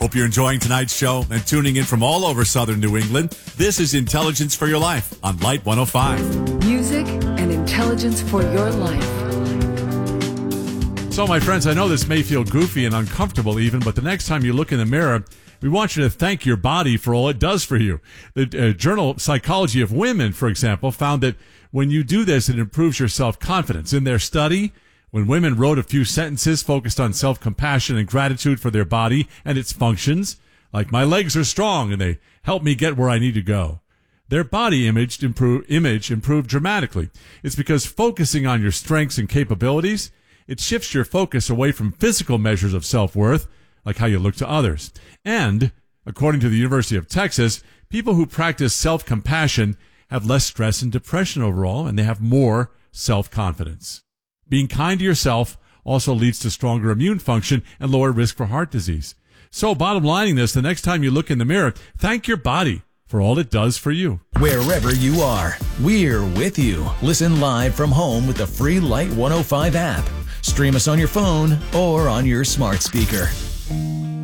Hope you're enjoying tonight's show and tuning in from all over southern New England. This is Intelligence for Your Life on Light 105. Music and intelligence for your life. So, my friends, I know this may feel goofy and uncomfortable even, but the next time you look in the mirror, we want you to thank your body for all it does for you. The journal Psychology of Women, for example, found that when you do this, it improves your self-confidence. In their study, when women wrote a few sentences focused on self-compassion and gratitude for their body and its functions, like "my legs are strong and they help me get where I need to go," their body image improved dramatically. It's because focusing on your strengths and capabilities, it shifts your focus away from physical measures of self-worth, like how you look to others. And, according to the University of Texas, people who practice self-compassion have less stress and depression overall, and they have more self-confidence. Being kind to yourself also leads to stronger immune function and lower risk for heart disease. So, bottom lining this, the next time you look in the mirror, thank your body for all it does for you. Wherever you are, we're with you. Listen live from home with the free Light 105 app. Stream us on your phone or on your smart speaker.